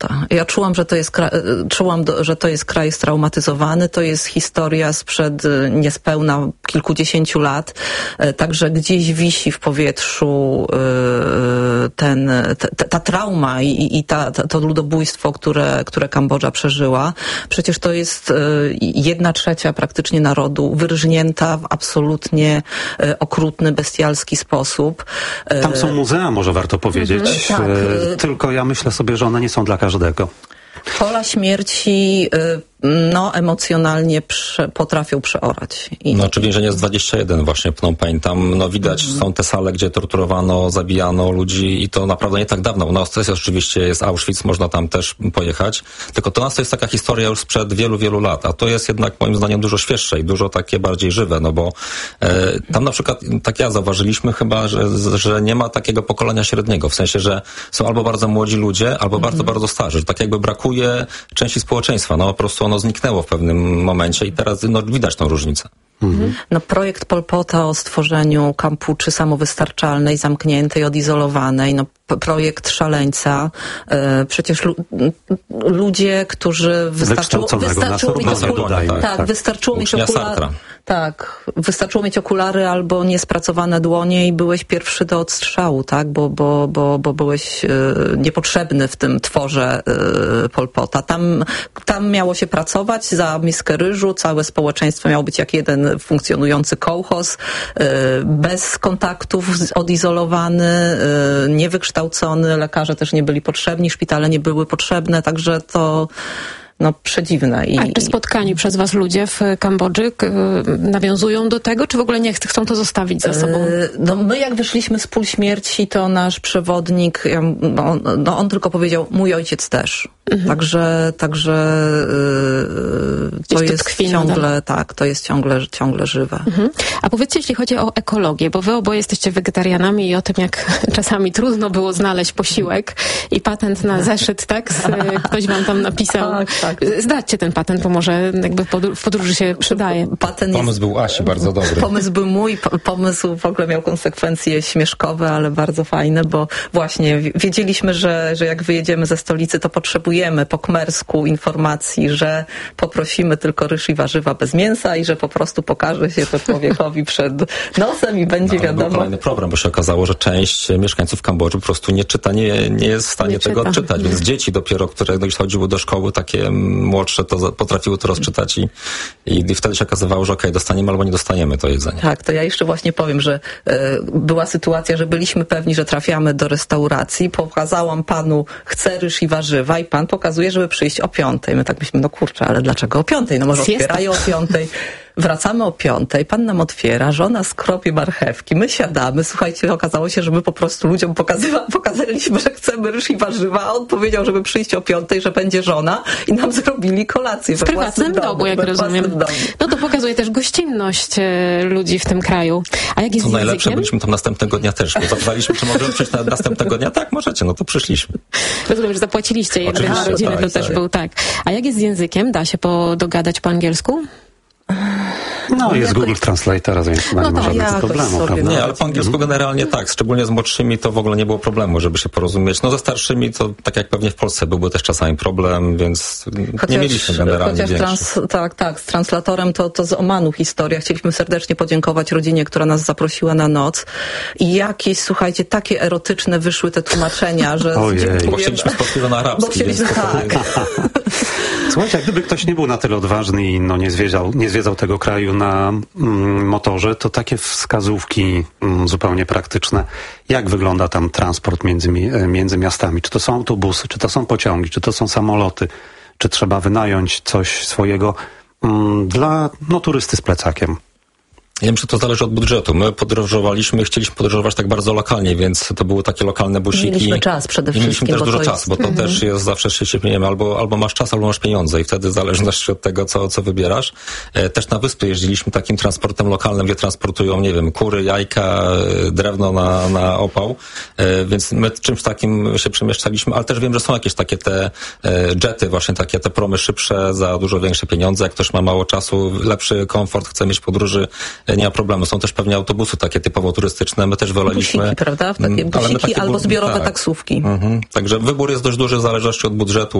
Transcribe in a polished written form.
Polpotta. Ja czułam, że to jest kraj straumatyzowany, to jest historia sprzed niespełna kilkudziesięciu lat, także gdzieś wisi w powietrzu ta trauma i to ludobójstwo, które Kambodża przeżyła. Przecież to jest 1/3 praktycznie narodu wyrżnięta w absolutnie okrutny, bestialski sposób. Tam są muzea, może warto powiedzieć. Tak. Tylko ja myślę sobie, że one nie są dla każdego. Pola śmierci emocjonalnie potrafią przeorać. Czy więzienie jest 21 właśnie Phnom Penh. Tam widać, są te sale, gdzie torturowano, zabijano ludzi i to naprawdę nie tak dawno. U nas to jest oczywiście Auschwitz, można tam też pojechać. Tylko to nas to jest taka historia już sprzed wielu, wielu lat, a to jest jednak moim zdaniem dużo świeższe i dużo takie bardziej żywe, bo tam na przykład, tak ja zauważyliśmy chyba, że nie ma takiego pokolenia średniego, w sensie, że są albo bardzo młodzi ludzie, albo bardzo, bardzo starzy, że tak jakby brakuje części społeczeństwa, po prostu ono zniknęło w pewnym momencie i teraz widać tą różnicę. Projekt Pol Pota o stworzeniu Kampuczy samowystarczalnej, zamkniętej, odizolowanej, projekt szaleńca. Przecież ludzie, którzy wystarczyło mieć okulary albo niespracowane dłonie i byłeś pierwszy do odstrzału, tak? Bo byłeś niepotrzebny w tym tworze Pol Pota. Tam miało się pracować za miskę ryżu, całe społeczeństwo miało być jak jeden funkcjonujący kołchoz, bez kontaktów, odizolowany, niewykształcony, lekarze też nie byli potrzebni, szpitale nie były potrzebne, także to przedziwne. A czy spotkani przez was ludzie w Kambodży nawiązują do tego, czy w ogóle nie chcą to zostawić za sobą? My jak wyszliśmy z pól śmierci, to nasz przewodnik, on tylko powiedział, mój ojciec też. Także to jest ciągle, to jest ciągle żywe. A powiedzcie, jeśli chodzi o ekologię, bo wy oboje jesteście wegetarianami i o tym, jak czasami trudno było znaleźć posiłek i patent na zeszyt, tak? Ktoś wam tam napisał. Tak. Zdradźcie ten patent, bo może jakby w podróży się przydaje. Pomysł był Asi bardzo dobry. Pomysł był mój, pomysł w ogóle miał konsekwencje śmieszkowe, ale bardzo fajne, bo właśnie wiedzieliśmy, że jak wyjedziemy ze stolicy, to potrzebujemy po khmersku informacji, że poprosimy tylko ryż i warzywa bez mięsa i że po prostu pokaże się to człowiekowi przed nosem i będzie wiadomo. Był kolejny problem, bo się okazało, że część mieszkańców Kambodży po prostu nie czyta, nie jest w stanie tego odczytać, więc dzieci dopiero, które gdzieś chodziły do szkoły, takie młodsze, to potrafiły to rozczytać i wtedy się okazywało, że dostaniemy albo nie dostaniemy to jedzenie. Tak, to ja jeszcze właśnie powiem, że była sytuacja, że byliśmy pewni, że trafiamy do restauracji, pokazałam panu, chcę ryż i warzywa i pan pokazuje, żeby przyjść o 5:00. My tak myślimy, ale dlaczego o 5:00? Może otwierają o 5:00. Wracamy o 5:00, pan nam otwiera, żona skropie marchewki, my siadamy, słuchajcie, okazało się, że my po prostu ludziom pokazaliśmy, że chcemy ryż i warzywa, a on powiedział, żeby przyjść o 5:00, że będzie żona i nam zrobili kolację w prywatnym domu, jak rozumiem. To pokazuje też gościnność ludzi w tym kraju. A jak jest z najlepsze, językiem? byliśmy tam następnego dnia też, bo zapytaliśmy, czy możemy przyjść następnego dnia? Tak, możecie, to przyszliśmy. Rozumiem, że zapłaciliście jednej rodziny, to też był tak. A jak jest z językiem? Da się dogadać po angielsku? Jest Google Translator, więc chyba nie ma żadnych problemów, prawda? Nie, ale po angielsku generalnie tak, szczególnie z młodszymi to w ogóle nie było problemu, żeby się porozumieć. Ze starszymi to tak jak pewnie w Polsce byłby też czasami problem, więc nie mieliśmy generalnie z translatorem to z Omanu historia. Chcieliśmy serdecznie podziękować rodzinie, która nas zaprosiła na noc i jakieś, słuchajcie, takie erotyczne wyszły te tłumaczenia, że bo chcieliśmy spotkać na arabski. Słuchajcie, jak gdyby ktoś nie był na tyle odważny i nie zwiedzał tego kraju na motorze, to takie wskazówki zupełnie praktyczne. Jak wygląda tam transport między miastami? Czy to są autobusy, czy to są pociągi, czy to są samoloty? Czy trzeba wynająć coś swojego dla turysty z plecakiem? Ja myślę, że to zależy od budżetu. My chcieliśmy podróżować tak bardzo lokalnie, więc to były takie lokalne busiki. Mieliśmy czas przede wszystkim. Mieliśmy też dużo czasu, bo to też jest zawsze się śmiejemy, albo masz czas, albo masz pieniądze i wtedy w zależności od tego, co wybierasz. Też na wyspy jeździliśmy takim transportem lokalnym, gdzie transportują, kury, jajka, drewno na opał, więc my czymś takim się przemieszczaliśmy, ale też wiem, że są jakieś takie te jety, właśnie takie te promy szybsze za dużo większe pieniądze. Jak ktoś ma mało czasu, lepszy komfort, chce mieć podróży nie ma problemu. Są też pewnie autobusy takie typowo turystyczne. My też woleliśmy... Busiki, prawda? Takie busiki albo zbiorowe taksówki. Także wybór jest dość duży w zależności od budżetu